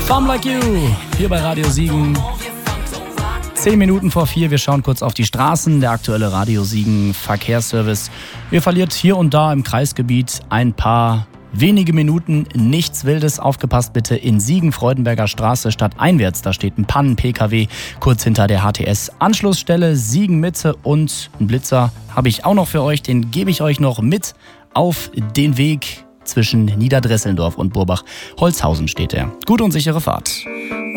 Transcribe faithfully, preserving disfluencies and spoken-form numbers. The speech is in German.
Farm Like You, hier bei Radio Siegen. Zehn Minuten vor vier, wir schauen kurz auf die Straßen. Der aktuelle Radio Siegen Verkehrsservice. Ihr verliert hier und da im Kreisgebiet ein paar wenige Minuten. Nichts Wildes, aufgepasst bitte. In Siegen-Freudenberger Straße stadteinwärts, da steht ein Pannen-P K W kurz hinter der H T S-Anschlussstelle. Siegen-Mitte und ein Blitzer habe ich auch noch für euch. Den gebe ich euch noch mit auf den Weg zwischen Niederdresselndorf und Burbach. Holzhausen steht er. Gute und sichere Fahrt.